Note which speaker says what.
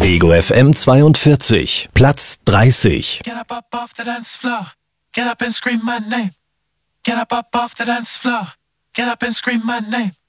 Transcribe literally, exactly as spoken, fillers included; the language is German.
Speaker 1: Ego F M zweiundvierzig, Platz dreißig.
Speaker 2: Get up, up off the dance floor. Get up and scream my name. Get up, up off the dance floor. Get up and scream my name.